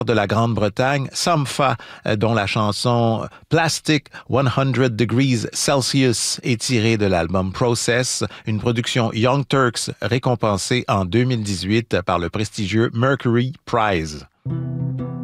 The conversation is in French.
de la Grande-Bretagne, Sampha, dont la chanson Plastic 100 Degrees Celsius est tirée de l'album Process, une production Young Turks récompensée en 2018 par le prestigieux Mercury Prize.